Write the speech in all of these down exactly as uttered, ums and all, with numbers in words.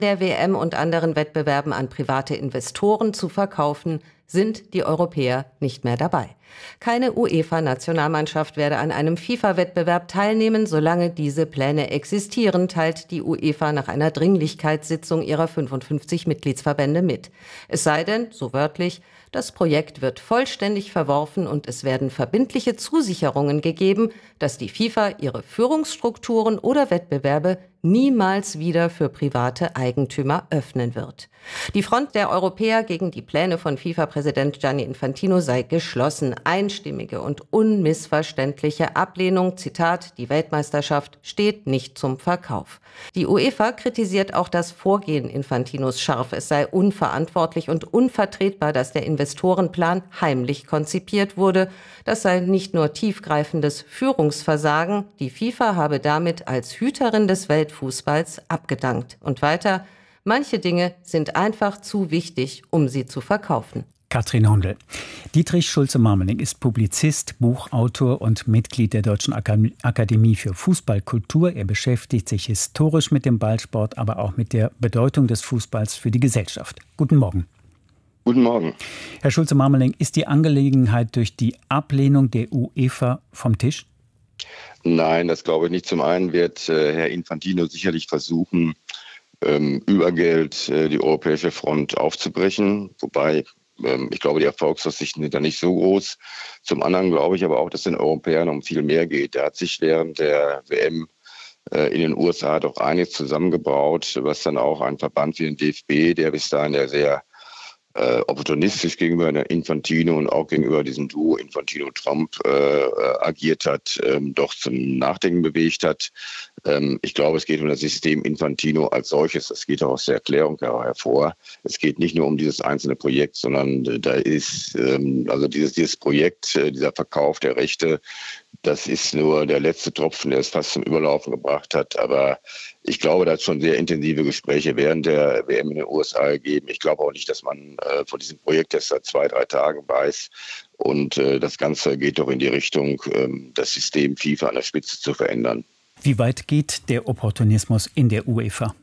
der W M und anderen Wettbewerben an private Investoren zu verkaufen, sind die Europäer nicht mehr dabei. Keine UEFA-Nationalmannschaft werde an einem FIFA-Wettbewerb teilnehmen, solange diese Pläne existieren, teilt die UEFA nach einer Dringlichkeitssitzung ihrer fünfundfünfzig Mitgliedsverbände mit. Es sei denn, so wörtlich, das Projekt wird vollständig verworfen und es werden verbindliche Zusicherungen gegeben, dass die FIFA ihre Führungsstrukturen oder Wettbewerbe niemals wieder für private Eigentümer öffnen wird. Die Front der Europäer gegen die Pläne von FIFA-Präsident Gianni Infantino sei geschlossen. Einstimmige und unmissverständliche Ablehnung, Zitat, die Weltmeisterschaft steht nicht zum Verkauf. Die UEFA kritisiert auch das Vorgehen Infantinos scharf. Es sei unverantwortlich und unvertretbar, dass der Investorenplan heimlich konzipiert wurde. Das sei nicht nur tiefgreifendes Führungsversagen, die FIFA habe damit als Hüterin des Weltfußballs abgedankt. Und weiter, manche Dinge sind einfach zu wichtig, um sie zu verkaufen. Katrin Hondel. Dietrich Schulze-Marmeling ist Publizist, Buchautor und Mitglied der Deutschen Akademie für Fußballkultur. Er beschäftigt sich historisch mit dem Ballsport, aber auch mit der Bedeutung des Fußballs für die Gesellschaft. Guten Morgen. Guten Morgen. Herr Schulze-Marmeling, ist die Angelegenheit durch die Ablehnung der UEFA vom Tisch? Nein, das glaube ich nicht. Zum einen wird äh, Herr Infantino sicherlich versuchen, ähm, über Geld äh, die europäische Front aufzubrechen, wobei ich glaube, die Erfolgsaussichten sind da nicht so groß. Zum anderen glaube ich aber auch, dass es den Europäern um viel mehr geht. Er hat sich während der W M in den U S A doch einiges zusammengebraut, was dann auch ein Verband wie den D F B, der bis dahin ja sehr äh, opportunistisch gegenüber der Infantino und auch gegenüber diesem Duo Infantino-Trump äh, agiert hat, ähm, doch zum Nachdenken bewegt hat. Ähm, ich glaube, es geht um das System Infantino als solches. Das geht auch aus der Erklärung hervor. Es geht nicht nur um dieses einzelne Projekt, sondern äh, da ist ähm, also dieses, dieses Projekt, äh, dieser Verkauf der Rechte, das ist nur der letzte Tropfen, der es fast zum Überlaufen gebracht hat. Aber ich glaube, da hat es schon sehr intensive Gespräche während der W M in den U S A gegeben. Ich glaube auch nicht, dass man äh, von diesem Projekt erst seit zwei, drei Tagen weiß. Und äh, das Ganze geht doch in die Richtung, ähm, das System FIFA an der Spitze zu verändern. Wie weit geht der Opportunismus in der UEFA?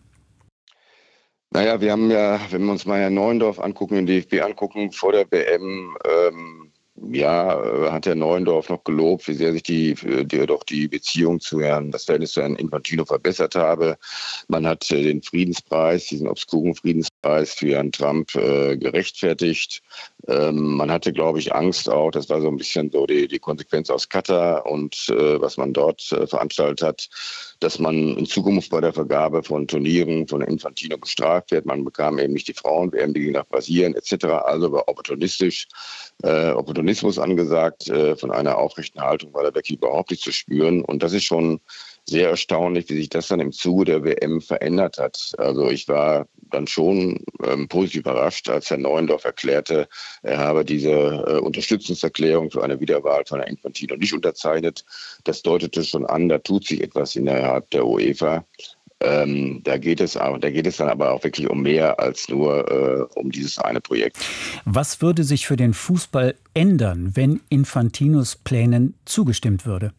Naja, wir haben ja, wenn wir uns mal Herrn Neuendorf angucken, den D F B angucken, vor der W M, ähm, ja, hat Herr Neuendorf noch gelobt, wie sehr sich die, die doch die Beziehung zu Herrn, das Verhältnis zu Herrn Infantino verbessert habe. Man hat äh, den Friedenspreis, diesen obskuren Friedenspreis für Herrn Trump äh, gerechtfertigt. Ähm, man hatte, glaube ich, Angst auch, das war so ein bisschen so die, die Konsequenz aus Katar und äh, was man dort äh, veranstaltet hat, dass man in Zukunft bei der Vergabe von Turnieren von Infantino bestraft wird. Man bekam eben nicht die Frauen-W M, die ging nach Brasilien et cetera. Also war opportunistisch, äh, Opportunismus angesagt. Äh, von einer aufrechten Haltung war da wirklich überhaupt nicht zu spüren. Und das ist schon sehr erstaunlich, wie sich das dann im Zuge der W M verändert hat. Also ich war dann schon ähm, positiv überrascht, als Herr Neuendorf erklärte, er habe diese äh, Unterstützungserklärung für eine Wiederwahl von Herrn Infantino nicht unterzeichnet. Das deutete schon an, da tut sich etwas innerhalb der UEFA. Ähm, da geht es auch, da geht es dann aber auch wirklich um mehr als nur äh, um dieses eine Projekt. Was würde sich für den Fußball ändern, wenn Infantinos Plänen zugestimmt würde?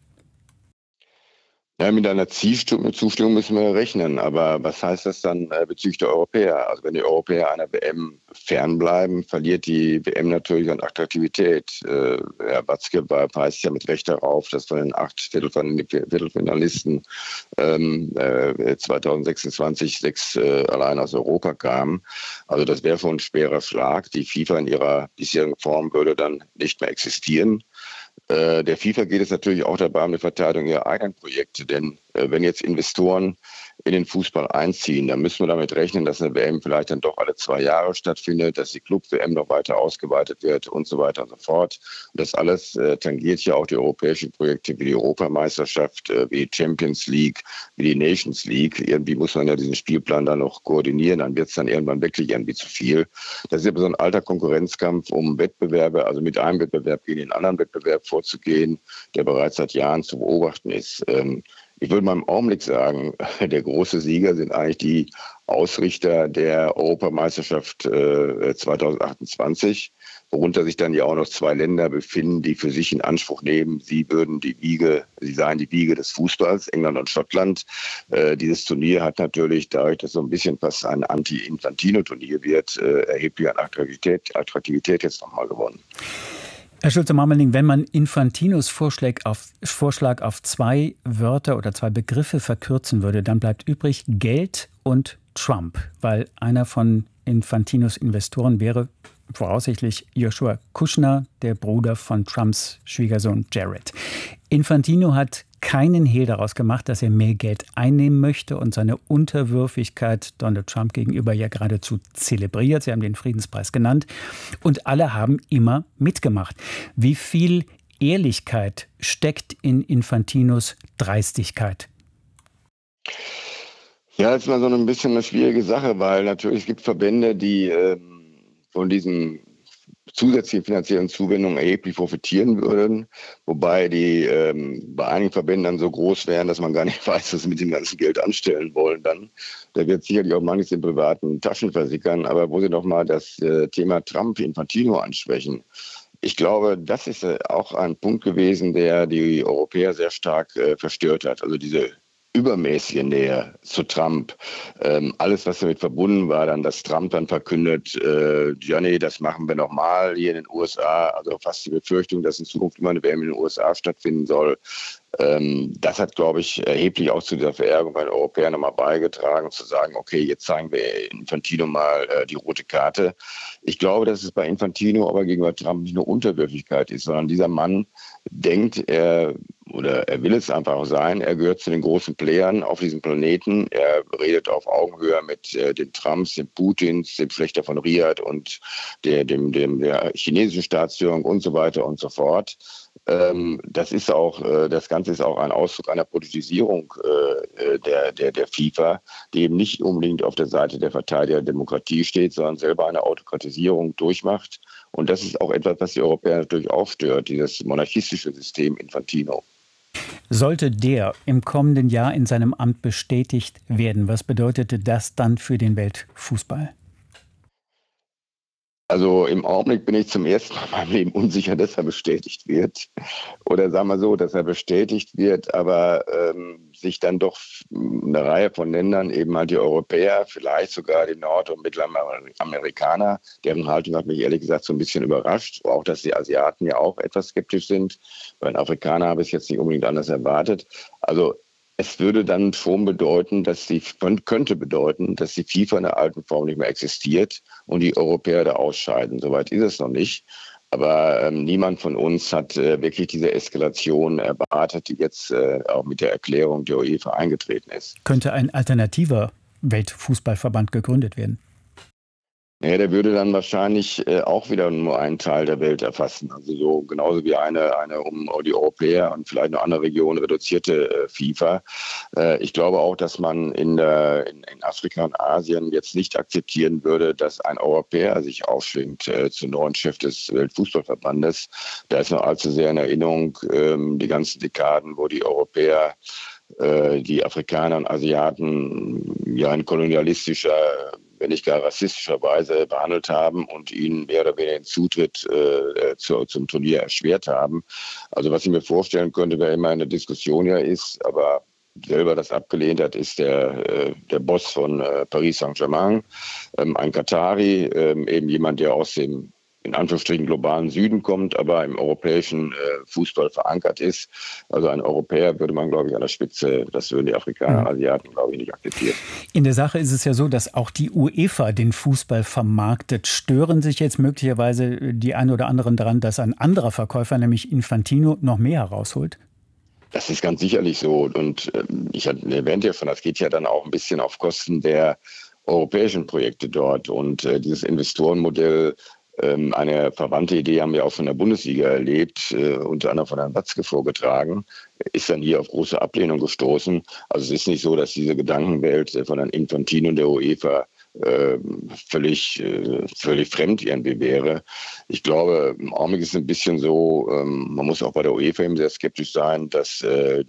Ja, mit einer Zustimmung müssen wir rechnen. Aber was heißt das dann äh, bezüglich der Europäer? Also wenn die Europäer einer W M fernbleiben, verliert die W M natürlich an Attraktivität. Äh, Herr Watzke weist ja mit Recht darauf, dass von den acht Viertelfinalisten ähm, äh, zwanzig sechsundzwanzig sechs äh, allein aus Europa kamen. Also das wäre schon ein schwerer Schlag. Die FIFA in ihrer bisherigen Form würde dann nicht mehr existieren. Der FIFA geht es natürlich auch dabei um die Verteidigung ihrer eigenen Projekte. Denn äh, wenn jetzt Investoren in den Fußball einziehen, dann müssen wir damit rechnen, dass eine W M vielleicht dann doch alle zwei Jahre stattfindet, dass die Club-W M noch weiter ausgeweitet wird und so weiter und so fort. Und das alles äh, tangiert ja auch die europäischen Projekte wie die Europameisterschaft, äh, wie die Champions League, wie die Nations League. Irgendwie muss man ja diesen Spielplan dann noch koordinieren, dann wird es dann irgendwann wirklich irgendwie zu viel. Das ist aber so ein alter Konkurrenzkampf um Wettbewerbe, also mit einem Wettbewerb gegen den anderen Wettbewerb vorzugehen, der bereits seit Jahren zu beobachten ist. Ähm, Ich würde mal im Augenblick sagen, der große Sieger sind eigentlich die Ausrichter der Europameisterschaft äh, zwanzig achtundzwanzig. worunter sich dann ja auch noch zwei Länder befinden, die für sich in Anspruch nehmen, sie würden die Wiege, sie seien die Wiege des Fußballs, England und Schottland. Äh, dieses Turnier hat natürlich, dadurch, dass so ein bisschen fast ein Anti-Infantino-Turnier wird, äh, erheblich an Attraktivität, Attraktivität jetzt nochmal gewonnen. Herr Schulze-Marmeling, wenn man Infantinos Vorschlag auf, Vorschlag auf zwei Wörter oder zwei Begriffe verkürzen würde, dann bleibt übrig Geld und Trump, weil einer von Infantinos Investoren wäre voraussichtlich Joshua Kushner, der Bruder von Trumps Schwiegersohn Jared. Infantino hat keinen Hehl daraus gemacht, dass er mehr Geld einnehmen möchte und seine Unterwürfigkeit Donald Trump gegenüber ja geradezu zelebriert. Sie haben den Friedenspreis genannt. Und alle haben immer mitgemacht. Wie viel Ehrlichkeit steckt in Infantinos Dreistigkeit? Ja, das ist mal so ein bisschen eine schwierige Sache, weil natürlich es gibt Verbände, die ähm, von diesen zusätzlichen finanziellen Zuwendungen erheblich profitieren würden, wobei die ähm, bei einigen Verbänden dann so groß wären, dass man gar nicht weiß, was sie mit dem ganzen Geld anstellen wollen dann. Da wird sicherlich auch manches in privaten Taschen versickern, aber wo Sie noch mal das äh, Thema Trump-Infantino ansprechen. Ich glaube, das ist äh, auch ein Punkt gewesen, der die Europäer sehr stark äh, verstört hat. Also diese übermäßige Nähe zu Trump. Ähm, alles, was damit verbunden war, dann, dass Trump dann verkündet, äh, ja nee, das machen wir nochmal hier in den U S A. Also fast die Befürchtung, dass in Zukunft immer eine W M in den U S A stattfinden soll. Ähm, das hat, glaube ich, erheblich auch zu dieser Verärgerung bei den Europäern nochmal beigetragen, zu sagen, okay, jetzt zeigen wir Infantino mal äh, die rote Karte. Ich glaube, dass es bei Infantino aber gegenüber Trump nicht nur Unterwürfigkeit ist, sondern dieser Mann denkt, er oder er will es einfach sein, er gehört zu den großen Playern auf diesem Planeten. Er redet auf Augenhöhe mit äh, den Trumps, den Putins, dem Schlechter von Riyadh und der, dem, dem, der chinesischen Staatsführung und so weiter und so fort. Ähm, das ist auch, äh, das Ganze ist auch ein Ausdruck einer Politisierung äh, der, der, der FIFA, die eben nicht unbedingt auf der Seite der Verteidiger der Demokratie steht, sondern selber eine Autokratisierung durchmacht. Und das ist auch etwas, was die Europäer natürlich auch stört, dieses monarchistische System Infantino. Sollte der im kommenden Jahr in seinem Amt bestätigt werden, was bedeutete das dann für den Weltfußball? Also im Augenblick bin ich zum ersten Mal in meinem Leben unsicher, dass er bestätigt wird. Oder sagen wir so, dass er bestätigt wird, aber ähm, sich dann doch eine Reihe von Ländern, eben halt die Europäer, vielleicht sogar die Nord- und Mittelamerikaner, deren Haltung hat mich ehrlich gesagt so ein bisschen überrascht. Auch, dass die Asiaten ja auch etwas skeptisch sind. Bei den Afrikanern habe ich es jetzt nicht unbedingt anders erwartet. Also es würde dann schon bedeuten, dass die, könnte bedeuten, dass die FIFA in der alten Form nicht mehr existiert und die Europäer da ausscheiden. Soweit ist es noch nicht. Aber ähm, niemand von uns hat äh, wirklich diese Eskalation erwartet, die jetzt äh, auch mit der Erklärung der UEFA eingetreten ist. Könnte ein alternativer Weltfußballverband gegründet werden? Ja, der würde dann wahrscheinlich äh, auch wieder nur einen Teil der Welt erfassen. Also so genauso wie eine, eine um die Europäer und vielleicht eine andere Region reduzierte äh, FIFA. Äh, ich glaube auch, dass man in, der, in, in Afrika und Asien jetzt nicht akzeptieren würde, dass ein Europäer sich aufschwingt äh, zum neuen Chef des Weltfußballverbandes. Da ist noch allzu sehr in Erinnerung ähm, die ganzen Dekaden, wo die Europäer äh, die Afrikaner und Asiaten ja in kolonialistischer, wenn nicht gar rassistischer Weise behandelt haben und ihnen mehr oder weniger den Zutritt äh, zu, zum Turnier erschwert haben. Also was ich mir vorstellen könnte, wer immer in der Diskussion ja ist, aber selber das abgelehnt hat, ist der, äh, der Boss von äh, Paris Saint-Germain, ähm, ein Katari, ähm, eben jemand, der aus dem in Anführungsstrichen globalen Süden kommt, aber im europäischen äh, Fußball verankert ist. Also ein Europäer würde man, glaube ich, an der Spitze, das würden die Afrikaner, Asiaten, glaube ich, nicht akzeptieren. In der Sache ist es ja so, dass auch die UEFA den Fußball vermarktet. Stören sich jetzt möglicherweise die einen oder anderen daran, dass ein anderer Verkäufer, nämlich Infantino, noch mehr herausholt? Das ist ganz sicherlich so. Und äh, ich erwähnte ja schon, das geht ja dann auch ein bisschen auf Kosten der europäischen Projekte dort. Und äh, dieses Investorenmodell, eine verwandte Idee haben wir auch von der Bundesliga erlebt, äh, unter anderem von Herrn Watzke vorgetragen, ist dann hier auf große Ablehnung gestoßen. Also es ist nicht so, dass diese Gedankenwelt von Herrn Infantino und der UEFA äh, völlig, äh, völlig fremd irgendwie wäre. Ich glaube, im Augenblick ist es ein bisschen so, ähm, man muss auch bei der UEFA eben sehr skeptisch sein, dass äh,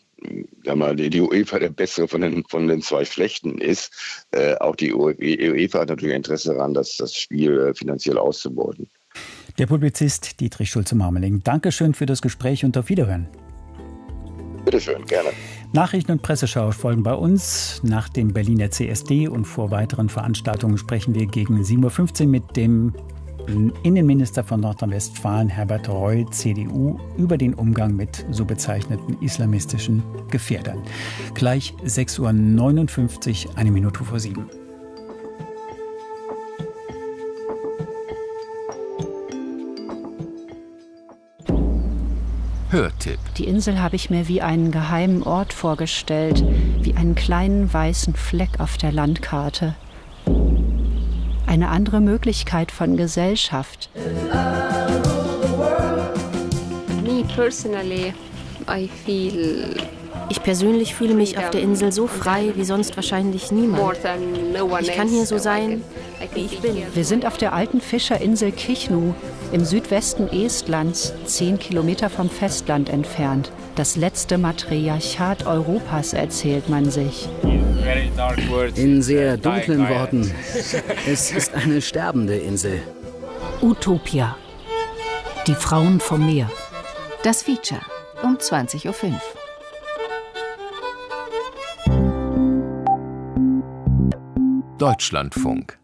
die UEFA der bessere von den, von den zwei Schlechten ist. Äh, auch die UEFA hat natürlich Interesse daran, dass das Spiel finanziell auszubeuten. Der Publizist Dietrich Schulze-Marmeling. Dankeschön für das Gespräch und auf Wiederhören. Bitte schön, gerne. Nachrichten und Presseschau folgen bei uns nach dem Berliner C S D und vor weiteren Veranstaltungen sprechen wir gegen sieben Uhr fünfzehn mit dem Innenminister von Nordrhein-Westfalen, Herbert Reul, C D U, über den Umgang mit so bezeichneten islamistischen Gefährdern. Gleich sechs Uhr neunundfünfzig, eine Minute vor sieben. Hörtipp. Die Insel habe ich mir wie einen geheimen Ort vorgestellt, wie einen kleinen weißen Fleck auf der Landkarte. Eine andere Möglichkeit von Gesellschaft. Me personally, I feel Ich persönlich fühle mich auf der Insel so frei wie sonst wahrscheinlich niemand. Ich kann hier so sein, wie ich bin. Wir sind auf der alten Fischerinsel Kichnu im Südwesten Estlands, zehn Kilometer vom Festland entfernt. Das letzte Matriarchat Europas, erzählt man sich. In sehr dunklen Worten, es ist eine sterbende Insel. Utopia. Die Frauen vom Meer. Das Feature um zwanzig Uhr fünf. Deutschlandfunk.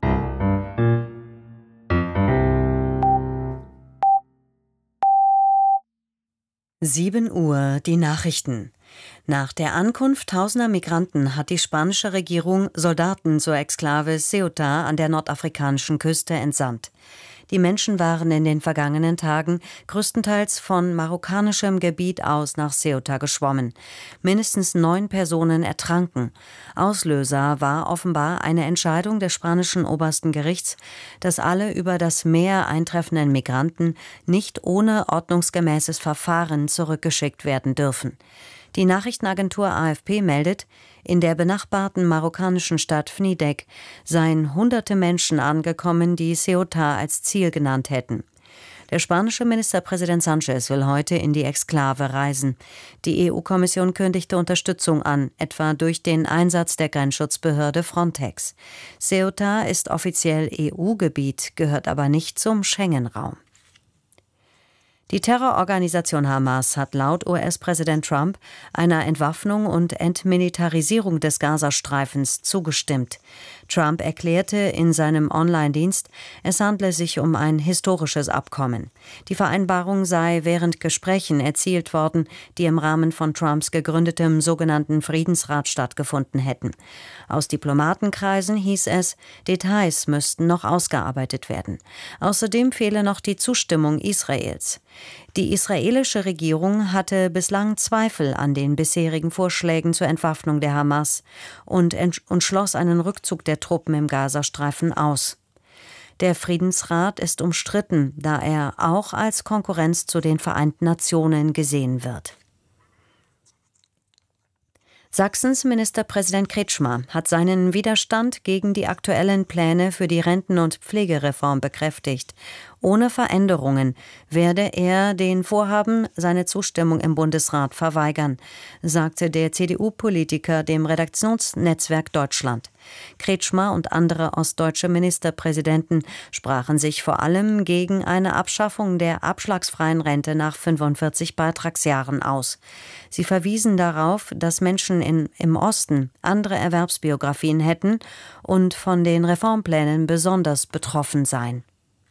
sieben Uhr, die Nachrichten. Nach der Ankunft tausender Migranten hat die spanische Regierung Soldaten zur Exklave Ceuta an der nordafrikanischen Küste entsandt. Die Menschen waren in den vergangenen Tagen größtenteils von marokkanischem Gebiet aus nach Ceuta geschwommen. Mindestens neun Personen ertranken. Auslöser war offenbar eine Entscheidung des spanischen obersten Gerichts, dass alle über das Meer eintreffenden Migranten nicht ohne ordnungsgemäßes Verfahren zurückgeschickt werden dürfen. Die Nachrichtenagentur A F P meldet, in der benachbarten marokkanischen Stadt Fnidek seien hunderte Menschen angekommen, die Ceuta als Ziel genannt hätten. Der spanische Ministerpräsident Sánchez will heute in die Exklave reisen. Die E U-Kommission kündigte Unterstützung an, etwa durch den Einsatz der Grenzschutzbehörde Frontex. Ceuta ist offiziell E U-Gebiet, gehört aber nicht zum Schengen-Raum. Die Terrororganisation Hamas hat laut U S-Präsident Trump einer Entwaffnung und Entmilitarisierung des Gazastreifens zugestimmt. Trump erklärte in seinem Online-Dienst, es handle sich um ein historisches Abkommen. Die Vereinbarung sei während Gesprächen erzielt worden, die im Rahmen von Trumps gegründetem sogenannten Friedensrat stattgefunden hätten. Aus Diplomatenkreisen hieß es, Details müssten noch ausgearbeitet werden. Außerdem fehle noch die Zustimmung Israels. Die israelische Regierung hatte bislang Zweifel an den bisherigen Vorschlägen zur Entwaffnung der Hamas und, und schloss einen Rückzug der Truppen im Gazastreifen aus. Der Friedensrat ist umstritten, da er auch als Konkurrenz zu den Vereinten Nationen gesehen wird. Sachsens Ministerpräsident Kretschmer hat seinen Widerstand gegen die aktuellen Pläne für die Renten- und Pflegereform bekräftigt. Ohne Veränderungen werde er den Vorhaben seine Zustimmung im Bundesrat verweigern, sagte der C D U-Politiker dem Redaktionsnetzwerk Deutschland. Kretschmer und andere ostdeutsche Ministerpräsidenten sprachen sich vor allem gegen eine Abschaffung der abschlagsfreien Rente nach fünfundvierzig Beitragsjahren aus. Sie verwiesen darauf, dass Menschen in, im Osten andere Erwerbsbiografien hätten und von den Reformplänen besonders betroffen seien.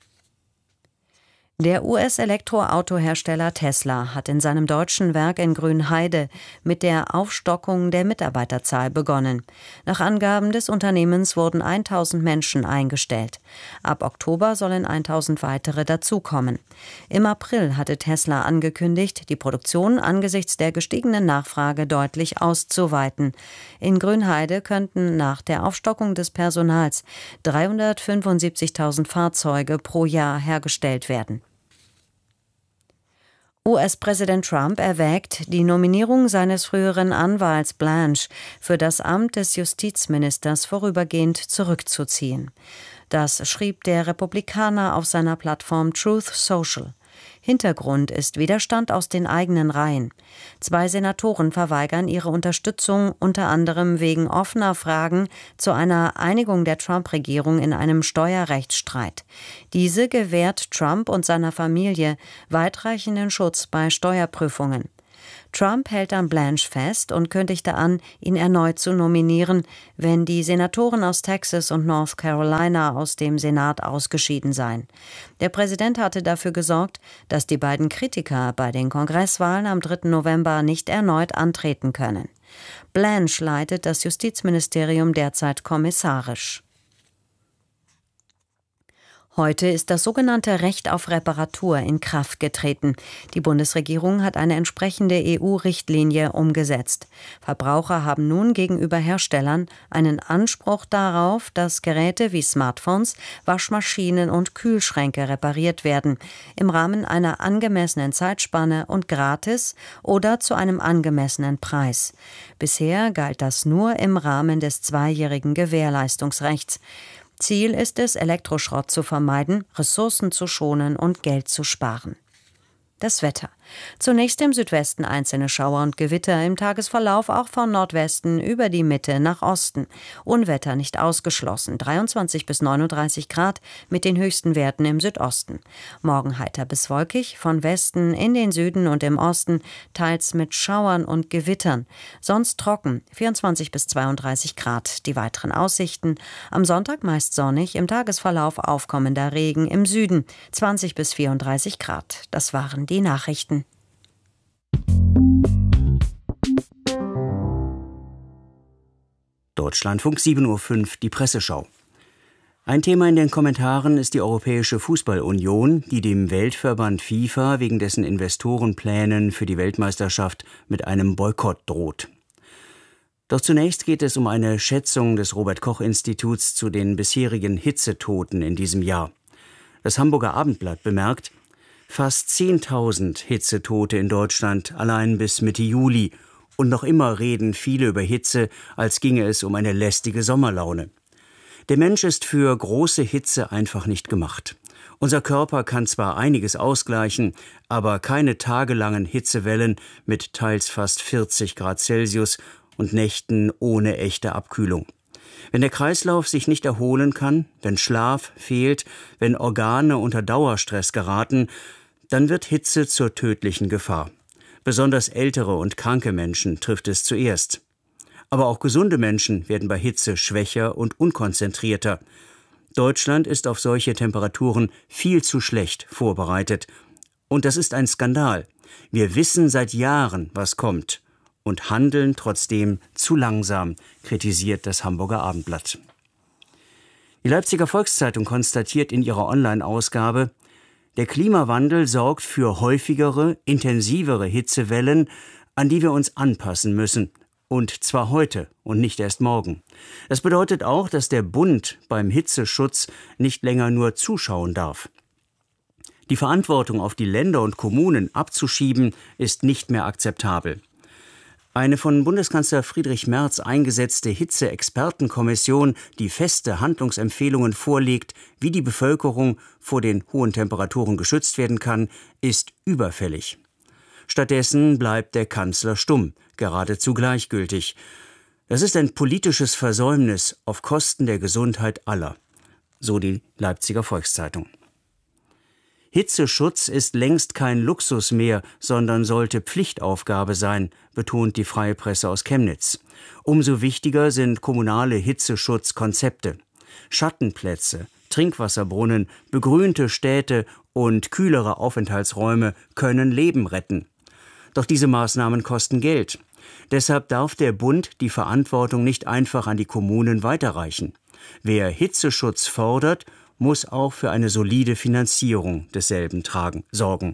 Der U S-Elektroautohersteller Tesla hat in seinem deutschen Werk in Grünheide mit der Aufstockung der Mitarbeiterzahl begonnen. Nach Angaben des Unternehmens wurden tausend Menschen eingestellt. Ab Oktober sollen tausend weitere dazukommen. Im April hatte Tesla angekündigt, die Produktion angesichts der gestiegenen Nachfrage deutlich auszuweiten. In Grünheide könnten nach der Aufstockung des Personals dreihundertfünfundsiebzigtausend Fahrzeuge pro Jahr hergestellt werden. U S-Präsident Trump erwägt, die Nominierung seines früheren Anwalts Blanche für das Amt des Justizministers vorübergehend zurückzuziehen. Das schrieb der Republikaner auf seiner Plattform Truth Social. Hintergrund ist Widerstand aus den eigenen Reihen. Zwei Senatoren verweigern ihre Unterstützung unter anderem wegen offener Fragen zu einer Einigung der Trump-Regierung in einem Steuerrechtsstreit. Diese gewährt Trump und seiner Familie weitreichenden Schutz bei Steuerprüfungen. Trump hält an Blanche fest und kündigte an, ihn erneut zu nominieren, wenn die Senatoren aus Texas und North Carolina aus dem Senat ausgeschieden seien. Der Präsident hatte dafür gesorgt, dass die beiden Kritiker bei den Kongresswahlen am dritten November nicht erneut antreten können. Blanche leitet das Justizministerium derzeit kommissarisch. Heute ist das sogenannte Recht auf Reparatur in Kraft getreten. Die Bundesregierung hat eine entsprechende E U-Richtlinie umgesetzt. Verbraucher haben nun gegenüber Herstellern einen Anspruch darauf, dass Geräte wie Smartphones, Waschmaschinen und Kühlschränke repariert werden, im Rahmen einer angemessenen Zeitspanne und gratis oder zu einem angemessenen Preis. Bisher galt das nur im Rahmen des zweijährigen Gewährleistungsrechts. Ziel ist es, Elektroschrott zu vermeiden, Ressourcen zu schonen und Geld zu sparen. Das Wetter. Zunächst im Südwesten einzelne Schauer und Gewitter, im Tagesverlauf auch von Nordwesten über die Mitte nach Osten. Unwetter nicht ausgeschlossen, dreiundzwanzig bis neununddreißig Grad mit den höchsten Werten im Südosten. Morgen heiter bis wolkig, von Westen in den Süden und im Osten, teils mit Schauern und Gewittern. Sonst trocken, vierundzwanzig bis zweiunddreißig Grad. Die weiteren Aussichten. Am Sonntag meist sonnig, im Tagesverlauf aufkommender Regen im Süden, zwanzig bis vierunddreißig Grad. Das waren die Nachrichten. Deutschlandfunk sieben Uhr fünf, die Presseschau. Ein Thema in den Kommentaren ist die Europäische Fußballunion, die dem Weltverband FIFA wegen dessen Investorenplänen für die Weltmeisterschaft mit einem Boykott droht. Doch zunächst geht es um eine Schätzung des Robert-Koch-Instituts zu den bisherigen Hitzetoten in diesem Jahr. Das Hamburger Abendblatt bemerkt, fast zehntausend Hitzetote in Deutschland allein bis Mitte Juli. Und noch immer reden viele über Hitze, als ginge es um eine lästige Sommerlaune. Der Mensch ist für große Hitze einfach nicht gemacht. Unser Körper kann zwar einiges ausgleichen, aber keine tagelangen Hitzewellen mit teils fast vierzig Grad Celsius und Nächten ohne echte Abkühlung. Wenn der Kreislauf sich nicht erholen kann, wenn Schlaf fehlt, wenn Organe unter Dauerstress geraten, dann wird Hitze zur tödlichen Gefahr. Besonders ältere und kranke Menschen trifft es zuerst. Aber auch gesunde Menschen werden bei Hitze schwächer und unkonzentrierter. Deutschland ist auf solche Temperaturen viel zu schlecht vorbereitet. Und das ist ein Skandal. Wir wissen seit Jahren, was kommt und handeln trotzdem zu langsam, kritisiert das Hamburger Abendblatt. Die Leipziger Volkszeitung konstatiert in ihrer Online-Ausgabe, der Klimawandel sorgt für häufigere, intensivere Hitzewellen, an die wir uns anpassen müssen. Und zwar heute und nicht erst morgen. Das bedeutet auch, dass der Bund beim Hitzeschutz nicht länger nur zuschauen darf. Die Verantwortung auf die Länder und Kommunen abzuschieben, ist nicht mehr akzeptabel. Eine von Bundeskanzler Friedrich Merz eingesetzte Hitze-Expertenkommission, die feste Handlungsempfehlungen vorlegt, wie die Bevölkerung vor den hohen Temperaturen geschützt werden kann, ist überfällig. Stattdessen bleibt der Kanzler stumm, geradezu gleichgültig. Das ist ein politisches Versäumnis auf Kosten der Gesundheit aller, so die Leipziger Volkszeitung. Hitzeschutz ist längst kein Luxus mehr, sondern sollte Pflichtaufgabe sein, betont die Freie Presse aus Chemnitz. Umso wichtiger sind kommunale Hitzeschutzkonzepte. Schattenplätze, Trinkwasserbrunnen, begrünte Städte und kühlere Aufenthaltsräume können Leben retten. Doch diese Maßnahmen kosten Geld. Deshalb darf der Bund die Verantwortung nicht einfach an die Kommunen weiterreichen. Wer Hitzeschutz fordert, muss auch für eine solide Finanzierung desselben tragen, sorgen.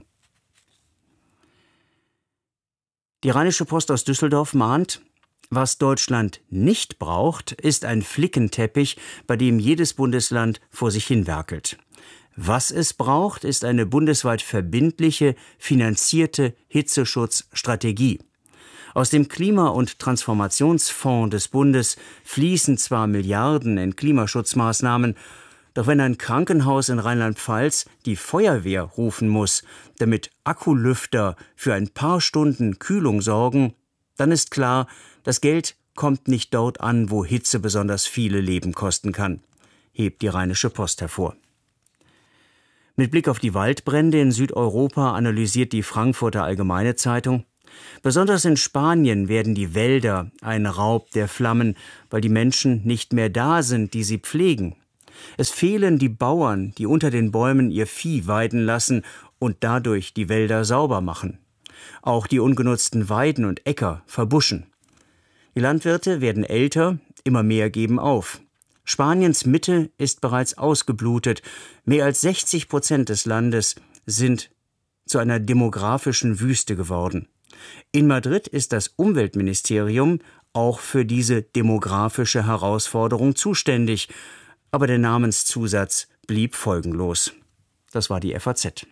Die Rheinische Post aus Düsseldorf mahnt, was Deutschland nicht braucht, ist ein Flickenteppich, bei dem jedes Bundesland vor sich hin werkelt. Was es braucht, ist eine bundesweit verbindliche, finanzierte Hitzeschutzstrategie. Aus dem Klima- und Transformationsfonds des Bundes fließen zwar Milliarden in Klimaschutzmaßnahmen, Doch wenn ein Krankenhaus in Rheinland-Pfalz die Feuerwehr rufen muss, damit Akkulüfter für ein paar Stunden Kühlung sorgen, dann ist klar, das Geld kommt nicht dort an, wo Hitze besonders viele Leben kosten kann, hebt die Rheinische Post hervor. Mit Blick auf die Waldbrände in Südeuropa analysiert die Frankfurter Allgemeine Zeitung: Besonders in Spanien werden die Wälder ein Raub der Flammen, weil die Menschen nicht mehr da sind, die sie pflegen. Es fehlen die Bauern, die unter den Bäumen ihr Vieh weiden lassen und dadurch die Wälder sauber machen. Auch die ungenutzten Weiden und Äcker verbuschen. Die Landwirte werden älter, immer mehr geben auf. Spaniens Mitte ist bereits ausgeblutet. Mehr als sechzig Prozent des Landes sind zu einer demografischen Wüste geworden. In Madrid ist das Umweltministerium auch für diese demografische Herausforderung zuständig. Aber der Namenszusatz blieb folgenlos. Das war die F A Z.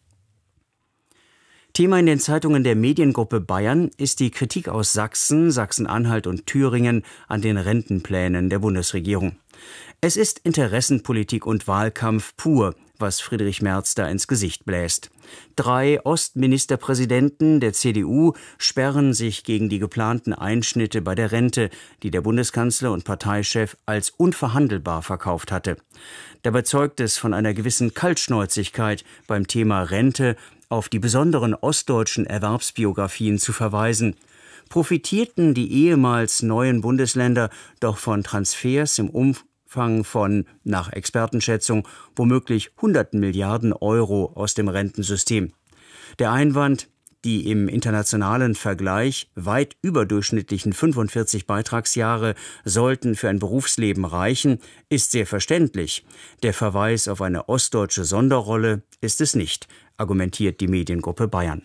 Thema in den Zeitungen der Mediengruppe Bayern ist die Kritik aus Sachsen, Sachsen-Anhalt und Thüringen an den Rentenplänen der Bundesregierung. Es ist Interessenpolitik und Wahlkampf pur, was Friedrich Merz da ins Gesicht bläst. Drei Ostministerpräsidenten der C D U sperren sich gegen die geplanten Einschnitte bei der Rente, die der Bundeskanzler und Parteichef als unverhandelbar verkauft hatte. Dabei zeugt es von einer gewissen Kaltschnäuzigkeit, beim Thema Rente auf die besonderen ostdeutschen Erwerbsbiografien zu verweisen. Profitierten die ehemals neuen Bundesländer doch von Transfers im Umfang von, nach Expertenschätzung, womöglich hunderten Milliarden Euro aus dem Rentensystem. Der Einwand, die im internationalen Vergleich weit überdurchschnittlichen fünfundvierzig Beitragsjahre sollten für ein Berufsleben reichen, ist sehr verständlich. Der Verweis auf eine ostdeutsche Sonderrolle ist es nicht, argumentiert die Mediengruppe Bayern.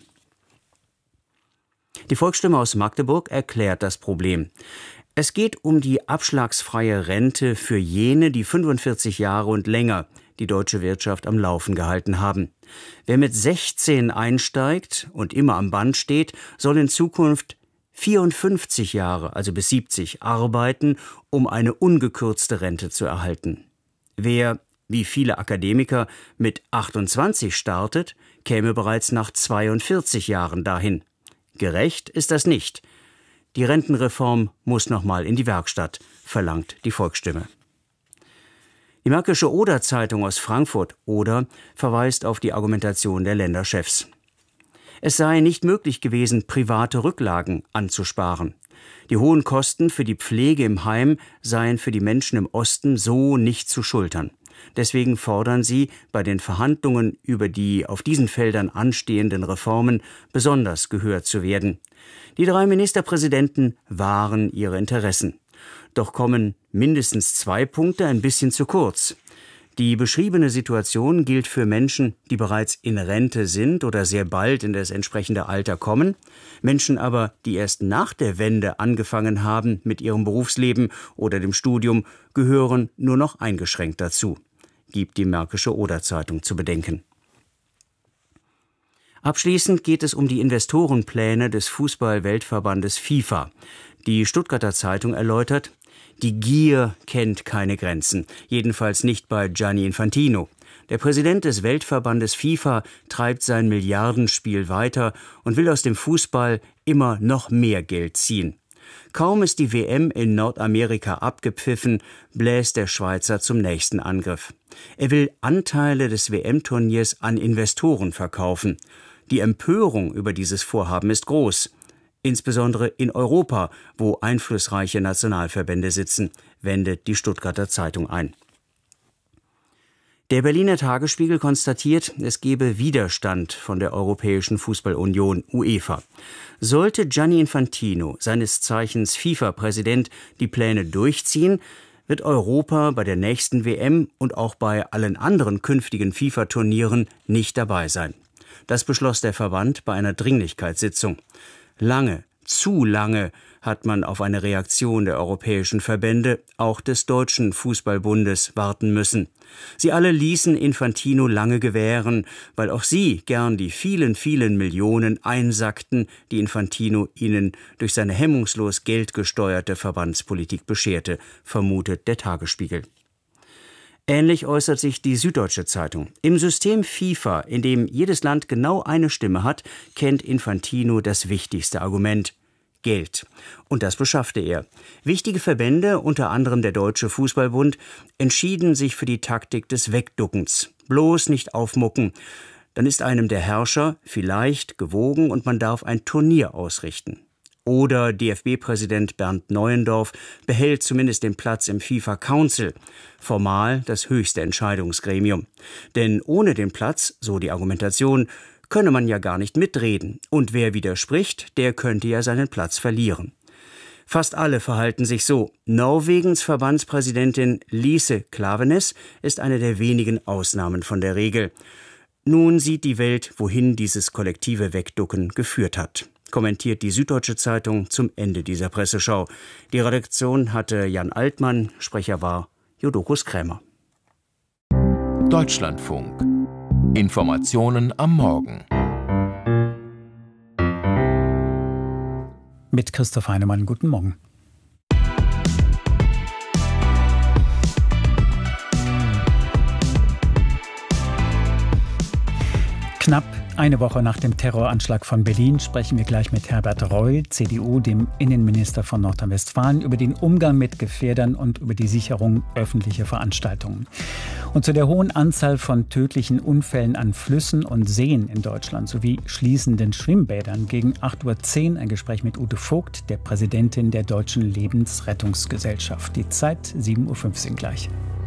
Die Volksstimme aus Magdeburg erklärt das Problem. Es geht um die abschlagsfreie Rente für jene, die fünfundvierzig Jahre und länger die deutsche Wirtschaft am Laufen gehalten haben. Wer mit sechzehn einsteigt und immer am Band steht, soll in Zukunft vierundfünfzig Jahre, also bis siebzig, arbeiten, um eine ungekürzte Rente zu erhalten. Wer, wie viele Akademiker, mit achtundzwanzig startet, käme bereits nach zweiundvierzig Jahren dahin. Gerecht ist das nicht. Die Rentenreform muss nochmal in die Werkstatt, verlangt die Volksstimme. Die Märkische Oder-Zeitung aus Frankfurt Oder verweist auf die Argumentation der Länderchefs. Es sei nicht möglich gewesen, private Rücklagen anzusparen. Die hohen Kosten für die Pflege im Heim seien für die Menschen im Osten so nicht zu schultern. Deswegen fordern sie, bei den Verhandlungen über die auf diesen Feldern anstehenden Reformen besonders gehört zu werden. Die drei Ministerpräsidenten wahren ihre Interessen. Doch kommen mindestens zwei Punkte ein bisschen zu kurz. Die beschriebene Situation gilt für Menschen, die bereits in Rente sind oder sehr bald in das entsprechende Alter kommen. Menschen aber, die erst nach der Wende angefangen haben mit ihrem Berufsleben oder dem Studium, gehören nur noch eingeschränkt dazu, gibt die Märkische Oder-Zeitung zu bedenken. Abschließend geht es um die Investorenpläne des Fußball-Weltverbandes FIFA. Die Stuttgarter Zeitung erläutert: Die Gier kennt keine Grenzen, jedenfalls nicht bei Gianni Infantino. Der Präsident des Weltverbandes FIFA treibt sein Milliardenspiel weiter und will aus dem Fußball immer noch mehr Geld ziehen. Kaum ist die W M in Nordamerika abgepfiffen, bläst der Schweizer zum nächsten Angriff. Er will Anteile des W M-Turniers an Investoren verkaufen. Die Empörung über dieses Vorhaben ist groß. Insbesondere in Europa, wo einflussreiche Nationalverbände sitzen, wendet die Stuttgarter Zeitung ein. Der Berliner Tagesspiegel konstatiert, es gebe Widerstand von der Europäischen Fußballunion UEFA. Sollte Gianni Infantino, seines Zeichens FIFA-Präsident, die Pläne durchziehen, wird Europa bei der nächsten W M und auch bei allen anderen künftigen FIFA-Turnieren nicht dabei sein. Das beschloss der Verband bei einer Dringlichkeitssitzung. Lange, zu lange hat man auf eine Reaktion der europäischen Verbände, auch des Deutschen Fußballbundes, warten müssen. Sie alle ließen Infantino lange gewähren, weil auch sie gern die vielen, vielen Millionen einsackten, die Infantino ihnen durch seine hemmungslos geldgesteuerte Verbandspolitik bescherte, vermutet der Tagesspiegel. Ähnlich äußert sich die Süddeutsche Zeitung. Im System FIFA, in dem jedes Land genau eine Stimme hat, kennt Infantino das wichtigste Argument: Geld. Und das beschaffte er. Wichtige Verbände, unter anderem der Deutsche Fußballbund, entschieden sich für die Taktik des Wegduckens. Bloß nicht aufmucken. Dann ist einem der Herrscher vielleicht gewogen und man darf ein Turnier ausrichten. Oder D F B-Präsident Bernd Neuendorf behält zumindest den Platz im FIFA Council, formal das höchste Entscheidungsgremium. Denn ohne den Platz, so die Argumentation, könne man ja gar nicht mitreden. Und wer widerspricht, der könnte ja seinen Platz verlieren. Fast alle verhalten sich so. Norwegens Verbandspräsidentin Lise Klaveness ist eine der wenigen Ausnahmen von der Regel. Nun sieht die Welt, wohin dieses kollektive Wegducken geführt hat, kommentiert die Süddeutsche Zeitung zum Ende dieser Presseschau. Die Redaktion hatte Jan Altmann, Sprecher war Jodokus Krämer. Deutschlandfunk. Informationen am Morgen. Mit Christoph Heinemann, guten Morgen. Knapp eine Woche nach dem Terroranschlag von Berlin sprechen wir gleich mit Herbert Reul, C D U, dem Innenminister von Nordrhein-Westfalen, über den Umgang mit Gefährdern und über die Sicherung öffentlicher Veranstaltungen. Und zu der hohen Anzahl von tödlichen Unfällen an Flüssen und Seen in Deutschland sowie schließenden Schwimmbädern gegen acht Uhr zehn ein Gespräch mit Ute Vogt, der Präsidentin der Deutschen Lebensrettungsgesellschaft. Die Zeit sieben Uhr fünfzehn gleich.